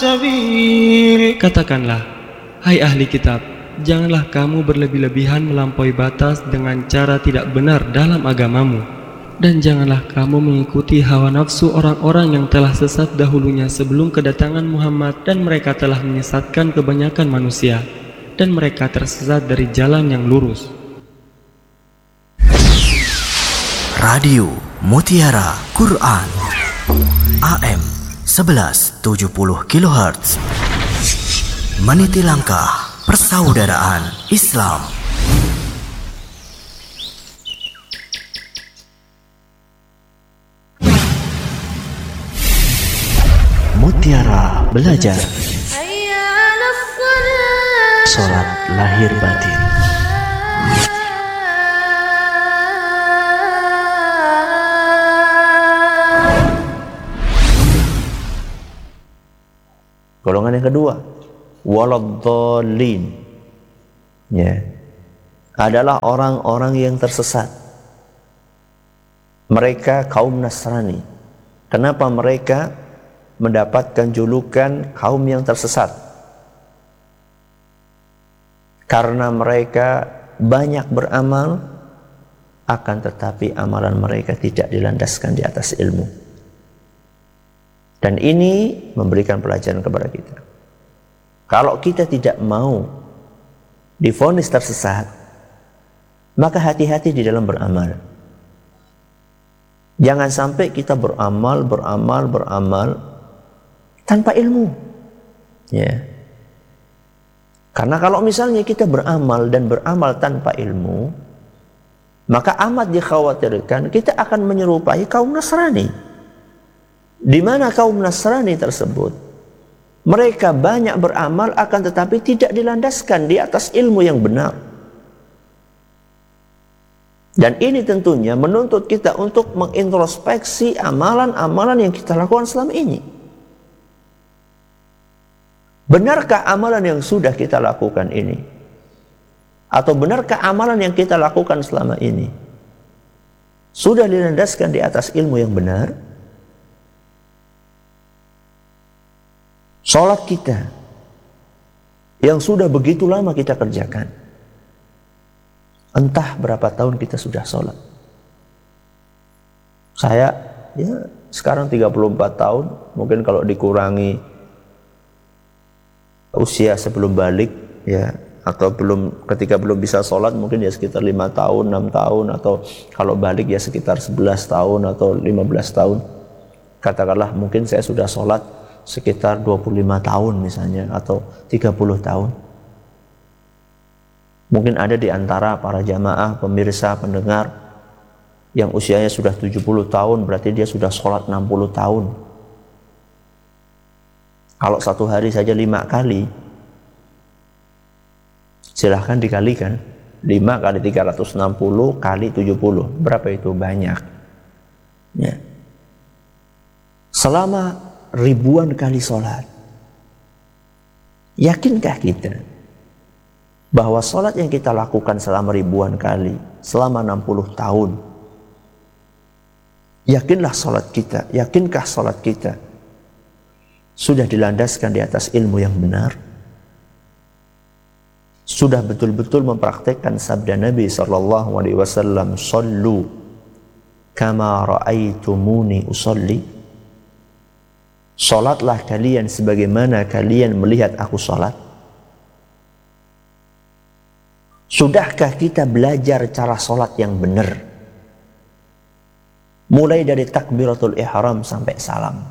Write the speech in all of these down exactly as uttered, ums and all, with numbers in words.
Katakanlah, hai ahli kitab, janganlah kamu berlebih-lebihan melampaui batas dengan cara tidak benar dalam agamamu, dan janganlah kamu mengikuti hawa nafsu orang-orang yang telah sesat dahulunya sebelum kedatangan Muhammad, dan mereka telah menyesatkan kebanyakan manusia, dan mereka tersesat dari jalan yang lurus. Radio Mutiara Quran A M sebelas tujuh puluh kilohertz, meniti langkah persaudaraan Islam. Mutiara belajar sholat lahir batin. Golongan yang kedua, waladhdallin, ya, adalah orang-orang yang tersesat. Mereka kaum Nasrani. Kenapa mereka mendapatkan julukan kaum yang tersesat? Karena mereka banyak beramal, akan tetapi amalan mereka tidak dilandaskan di atas ilmu. Dan ini memberikan pelajaran kepada kita. Kalau kita tidak mau divonis tersesat, maka hati-hati di dalam beramal. Jangan sampai kita beramal, beramal, beramal tanpa ilmu. Ya. Karena kalau misalnya kita beramal dan beramal tanpa ilmu, maka amat dikhawatirkan kita akan menyerupai kaum Nasrani. Di mana kaum Nasrani tersebut, mereka banyak beramal akan tetapi tidak dilandaskan di atas ilmu yang benar. Dan ini tentunya menuntut kita untuk mengintrospeksi amalan-amalan yang kita lakukan selama ini. Benarkah amalan yang sudah kita lakukan ini? Atau benarkah amalan yang kita lakukan selama ini sudah dilandaskan di atas ilmu yang benar? Salat kita yang sudah begitu lama kita kerjakan, entah berapa tahun kita sudah salat. Saya ya sekarang tiga puluh empat tahun, mungkin kalau dikurangi usia sebelum balik ya, atau belum ketika belum bisa salat mungkin ya sekitar lima tahun, enam tahun, atau kalau balik ya sekitar sebelas tahun atau lima belas tahun. Katakanlah mungkin saya sudah salat sekitar dua puluh lima tahun misalnya, atau tiga puluh tahun. Mungkin ada di antara para jamaah, pemirsa, pendengar yang usianya sudah tujuh puluh tahun, berarti dia sudah sholat enam puluh tahun. Kalau satu hari saja lima kali, silahkan dikalikan. Lima kali tiga ratus enam puluh kali tujuh puluh, berapa itu? Banyak ya. Selama ribuan kali sholat, yakinkah kita bahwa sholat yang kita lakukan selama ribuan kali, selama enam puluh tahun, yakinlah sholat kita, yakinkah sholat kita sudah dilandaskan di atas ilmu yang benar? Sudah betul-betul mempraktekkan sabda Nabi sallallahu alaihi wasallam, "Shallu kama ra'aitumuni usolli." Salatlah kalian sebagaimana kalian melihat aku salat. Sudahkah kita belajar cara salat yang benar? Mulai dari takbiratul ihram sampai salam.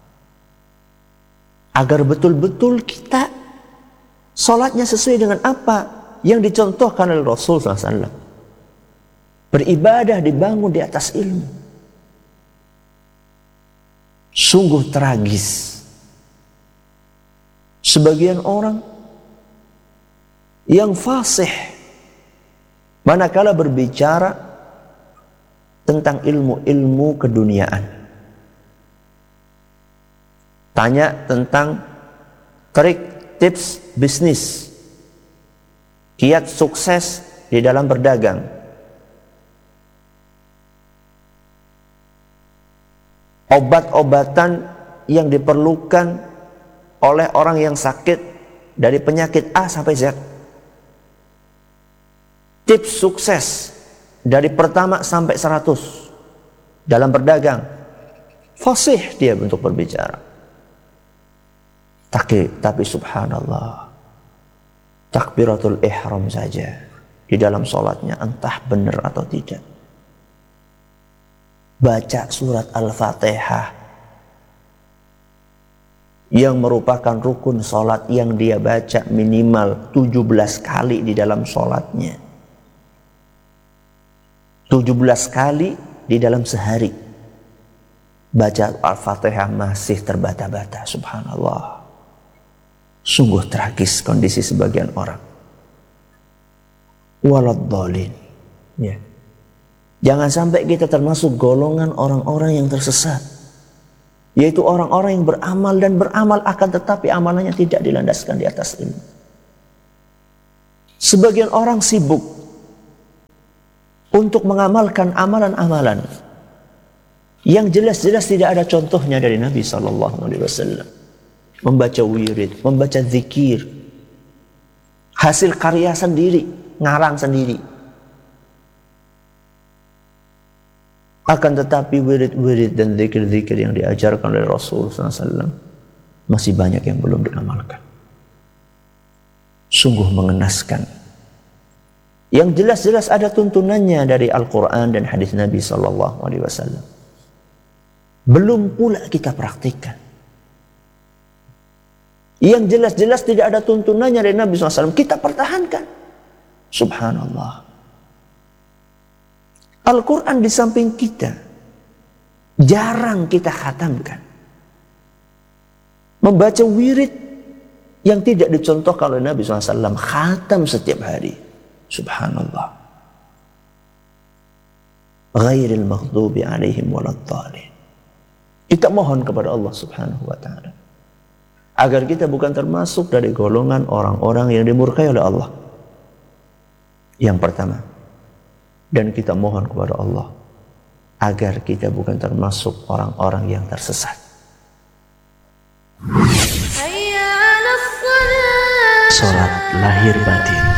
Agar betul-betul kita salatnya sesuai dengan apa yang dicontohkan oleh Rasul sallallahu alaihi wasallam. Beribadah dibangun di atas ilmu. Sungguh tragis sebagian orang yang fasih manakala berbicara tentang ilmu-ilmu keduniaan. Tanya tentang trik, tips bisnis, kiat sukses di dalam berdagang, obat-obatan yang diperlukan oleh orang yang sakit dari penyakit A sampai Z. Tips sukses dari pertama sampai seratus dalam berdagang. Fasih dia untuk berbicara. Tapi, tapi subhanallah, takbiratul ihram saja di dalam sholatnya entah benar atau tidak. Baca surat Al-Fatihah yang merupakan rukun sholat yang dia baca minimal tujuh belas kali di dalam sholatnya. tujuh belas kali di dalam sehari. Baca Al-Fatihah masih terbata-bata. Subhanallah. Sungguh tragis kondisi sebagian orang. Waladhdallin. Ya. Jangan sampai kita termasuk golongan orang-orang yang tersesat. Yaitu orang-orang yang beramal dan beramal akan tetapi amalannya tidak dilandaskan di atas ilmu. Sebagian orang sibuk untuk mengamalkan amalan-amalan yang jelas-jelas tidak ada contohnya dari Nabi shallallahu alaihi wasallam. Membaca wirid, membaca zikir, hasil karya sendiri, ngarang sendiri. Akan tetapi wirid-wirid dan zikir-zikir yang diajarkan oleh Rasul sallallahu alaihi wasallam masih banyak yang belum diamalkan. Sungguh mengenaskan. Yang jelas-jelas ada tuntunannya dari Al-Quran dan hadis Nabi sallallahu alaihi wasallam. Belum pula kita praktikkan. Yang jelas-jelas tidak ada tuntunannya dari Nabi sallallahu alaihi wasallam, kita pertahankan. Subhanallah. Al-Quran di samping kita jarang kita khatamkan. Membaca wirid yang tidak dicontohkan oleh Nabi sallallahu alaihi wasallam, khatam setiap hari. Subhanallah. Ghairil maghdubi alaihim waladhdallin. Kita mohon kepada Allah subhanahu wa ta'ala agar kita bukan termasuk dari golongan orang-orang yang dimurkai oleh Allah. Yang pertama, dan kita mohon kepada Allah agar kita bukan termasuk orang-orang yang tersesat. Salat lahir batin.